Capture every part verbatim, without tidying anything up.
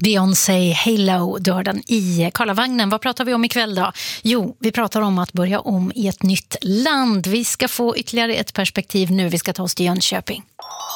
Beyoncé, Halo, du hör den i Karlavagnen. Vad pratar vi om ikväll då? Jo, vi pratar om att börja om i ett nytt land. Vi ska få ytterligare ett perspektiv nu. Vi ska ta oss till Jönköping.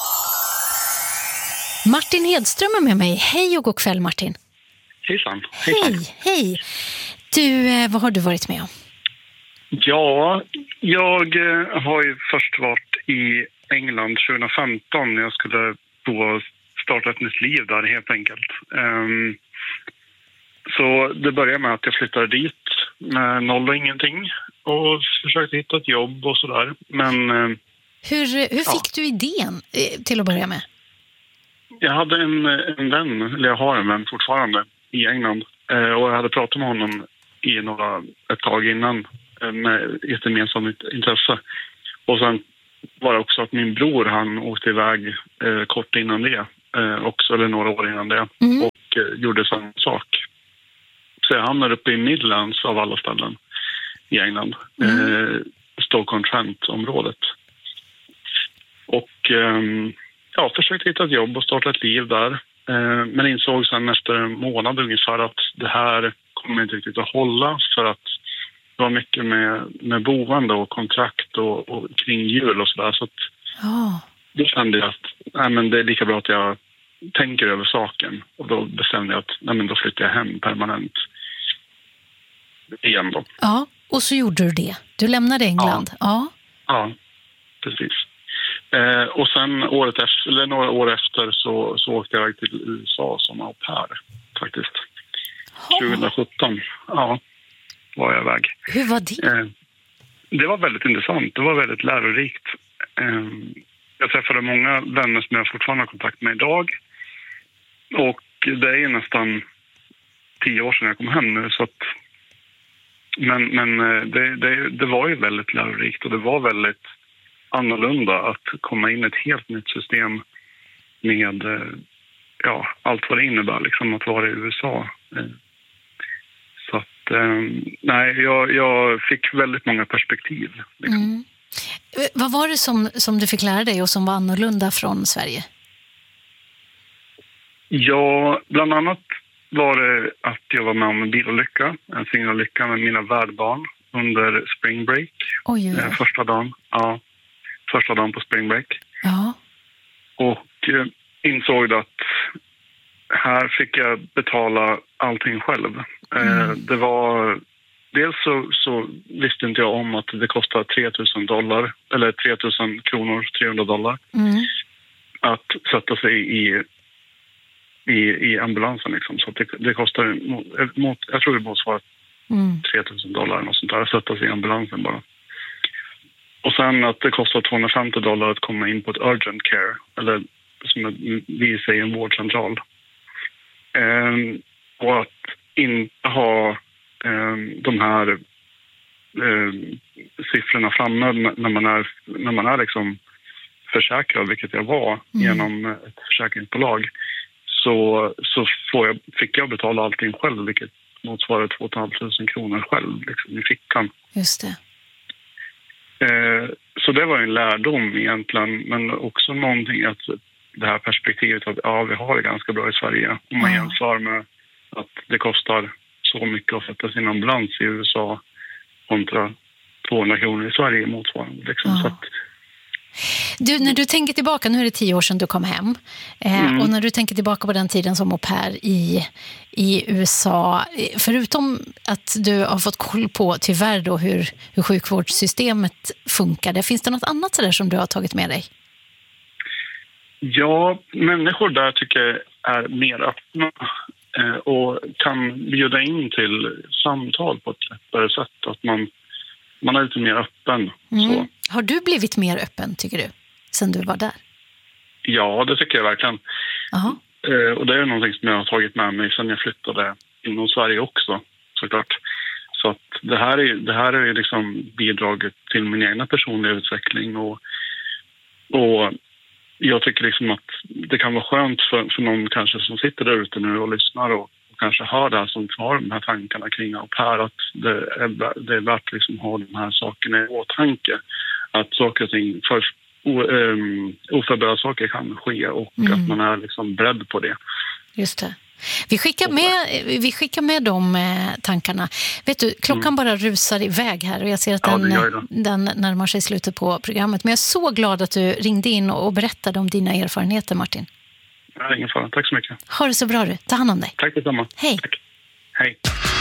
Martin Hedström är med mig. Hej och god kväll, Martin. Hejsan. Hej, hej. Du, vad har du varit med om? Ja, jag har ju först varit i England tjugo femton när jag skulle då starta ett nytt liv där helt enkelt. Um, så det började med att jag flyttade dit med noll och ingenting och försökte hitta ett jobb och sådär. Men uh, hur, hur fick ja. du idén till att börja med? Jag hade en, en vän, eller jag har en vän fortfarande i England. Uh, och jag hade pratat med honom i några, ett tag innan uh, med ett gemensamt intresse. Och sen var det också att min bror, han åkte iväg uh, kort innan det. Eh, också, eller några år innan det, mm. och eh, gjorde samma sak. Så jag hamnade uppe i Midlands av alla ställen i England. Mm. Eh, Stoke-on-Trent-området. Och eh, ja, försökte hitta ett jobb och starta ett liv där. Eh, men insåg sen efter en månad ungefär att det här kommer inte riktigt att hålla, för att det var mycket med, med boende och kontrakt och, och kring jul och sådär. Så att oh. då kände jag att nej, men det är lika bra att jag tänker över saken. Och då bestämde jag att nej, men då flyttar jag hem permanent igen då. Ja, och så gjorde du det. Du lämnade England. Ja, ja, ja precis. Eh, och sen året efter, eller några år efter så, så åkte jag iväg till U S A som au pair faktiskt. Oh. tjugo sjutton, ja, var jag iväg. Hur var det? Eh, det var väldigt intressant. Det var väldigt lärorikt. Eh, Jag träffade många vänner som jag fortfarande har kontakt med idag. Och det är nästan tio år sedan jag kom hem nu. Så att, men men det, det, det var ju väldigt lärorikt och det var väldigt annorlunda att komma in i ett helt nytt system med ja, allt vad det innebär liksom, att vara i U S A. Så att, nej, jag, jag fick väldigt många perspektiv. Liksom. Mm. Vad var det som, som du fick lära dig och som var annorlunda från Sverige? Ja, bland annat var det att jag var med om en bilolycka, en singelolycka med mina värdbarn under spring break. Oj, oj, oj. Första dagen, ja, första dagen på spring break. Ja. Och eh, insåg att här fick jag betala allting själv. Mm. Eh, det var... Dels så, så visste inte jag om att det kostar tre tusen dollar, eller tre tusen kronor, trehundra dollar, mm. att sätta sig i, i, i ambulansen. Liksom. Så det, det kostar, mot, jag tror det motsvarar mm. tre tusen dollar och sånt där, att sätta sig i ambulansen bara. Och sen att det kostar tvåhundrafemtio dollar att komma in på ett urgent care, eller som vi säger en vårdcentral. Ehm, och att inte ha de här eh, siffrorna framme när man är, när man är liksom försäkrad, vilket jag var mm. genom ett försäkringsbolag, så, så får jag, fick jag betala allting själv, vilket motsvarar två tusen femhundra kronor själv liksom, i fickan. Just det. Eh, så det var en lärdom egentligen, men också någonting att det här perspektivet att ja, vi har det ganska bra i Sverige om man mm. jämför med att det kostar så mycket att sätta sin ambulans i U S A kontra tvåhundra kronor i Sverige motsvarande. Liksom. Ja. Så att... Du, när du tänker tillbaka, nu är det tio år sedan du kom hem, eh, mm. och när du tänker tillbaka på den tiden som au pair i, i U S A, förutom att du har fått koll på tyvärr då hur, hur sjukvårdssystemet funkade, finns det något annat så där som du har tagit med dig? Ja, människor där tycker jag är mer öppna och kan bjuda in till samtal på ett lättare sätt. Att man, man är lite mer öppen. Mm. Så. Har du blivit mer öppen, tycker du, sen du var där? Ja, det tycker jag verkligen. Eh, och det är någonting som jag har tagit med mig sen jag flyttade inom Sverige också, såklart. Så att det här är, det här är liksom bidraget till min egna personliga utveckling. Och, och jag tycker liksom att det kan vara skönt för, för någon kanske som sitter där ute nu och lyssnar och, och kanske hör det här, som har de här tankarna kring au pair, att det är, det är värt liksom att ha de här sakerna i åtanke. Att saker och ting, för, o, um, oförberedda saker kan ske och mm. att man är liksom beredd på det. Just det. Vi skickar med, vi skickar med de eh, tankarna. Vet du, klockan mm. bara rusar iväg här och jag ser att ja, den, den närmar sig slutet på programmet. Men jag är så glad att du ringde in och berättade om dina erfarenheter, Martin. Ja, ingen fara. Tack så mycket. Ha det så bra du. Ta hand om dig. Tack detsamma. Hej. Tack. Hej.